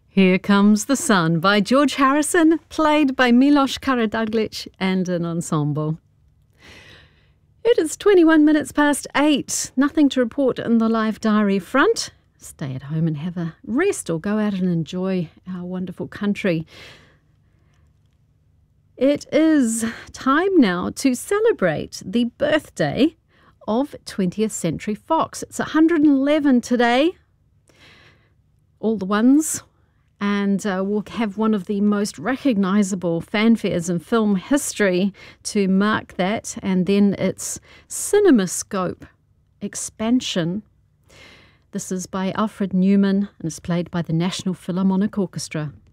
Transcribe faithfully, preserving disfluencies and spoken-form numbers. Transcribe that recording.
Here Comes the Sun by George Harrison, played by Milos Karaduglic and an ensemble. It is twenty-one minutes past eight. Nothing to report in the live diary front. Stay at home and have a rest or go out and enjoy our wonderful country. It is time now to celebrate the birthday of twentieth Century Fox. It's one hundred eleven today. All the ones. And uh, we'll have one of the most recognisable fanfares in film history to mark that. And then it's CinemaScope Expansion. This is by Alfred Newman and is played by the National Philharmonic Orchestra.